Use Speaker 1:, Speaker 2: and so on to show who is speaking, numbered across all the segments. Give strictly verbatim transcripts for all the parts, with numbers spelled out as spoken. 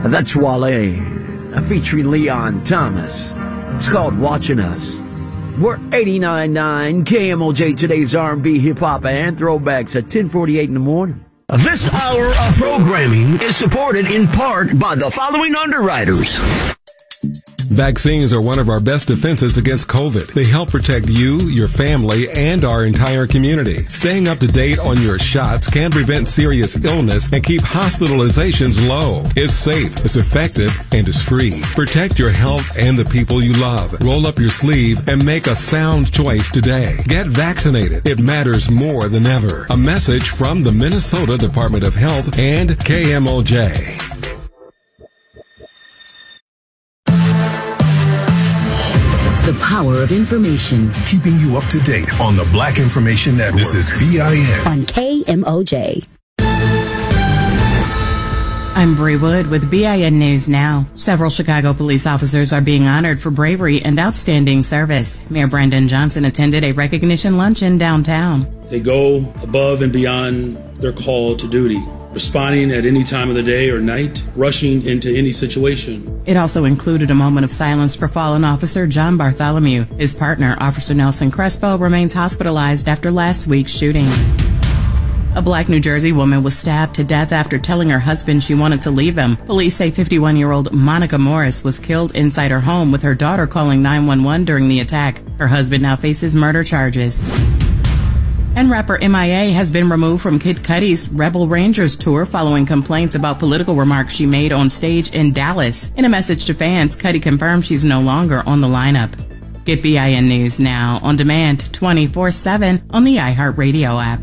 Speaker 1: That's Wale, featuring Leon Thomas. It's called Watching Us. We're eighty-nine point nine K M O J, today's R and B, hip-hop, and throwbacks at ten forty-eight in the morning. This hour of programming is supported in part by the following underwriters.
Speaker 2: Vaccines are one of our best defenses against COVID. They help protect you, your family, and our entire community. Staying up to date on your shots can prevent serious illness and keep hospitalizations low. It's safe, it's effective, and it's free. Protect your health and the people you love. Roll up your sleeve and make a sound choice today. Get vaccinated. It matters more than ever. A message from the Minnesota Department of Health and K M O J.
Speaker 3: The power of information.
Speaker 4: Keeping you up to date on the Black Information Network. This is B I N.
Speaker 3: On K M O J.
Speaker 5: I'm Bree Wood with B I N News Now. Several Chicago police officers are being honored for bravery and outstanding service. Mayor Brandon Johnson attended a recognition luncheon downtown.
Speaker 6: They go above and beyond their call to duty, responding at any time of the day or night, rushing into any situation.
Speaker 5: It also included a moment of silence for fallen officer John Bartholomew. His partner, Officer Nelson Crespo, remains hospitalized after last week's shooting. A black New Jersey woman was stabbed to death after telling her husband she wanted to leave him. Police say fifty-one-year-old Monica Morris was killed inside her home with her daughter calling nine one one during the attack. Her husband now faces murder charges. And rapper M I A has been removed from Kid Cudi's Rebel Rangers tour following complaints about political remarks she made on stage in Dallas. In a message to fans, Cudi confirmed she's no longer on the lineup. Get B I N News Now on demand twenty-four seven on the iHeartRadio app.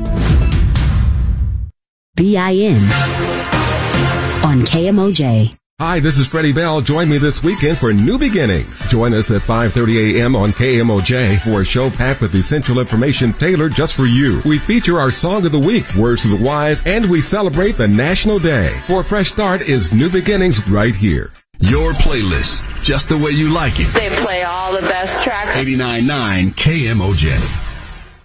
Speaker 3: B I N on K M O J.
Speaker 2: Hi, this is Freddie Bell. Join me this weekend for New Beginnings. Join us at five thirty a.m. on K M O J for a show packed with essential information tailored just for you. We feature our Song of the Week, Words of the Wise, and we celebrate the National Day. For a fresh start is New Beginnings right here.
Speaker 4: Your playlist, just the way you like it.
Speaker 7: They play all the best tracks.
Speaker 4: eighty-nine point nine K M O J.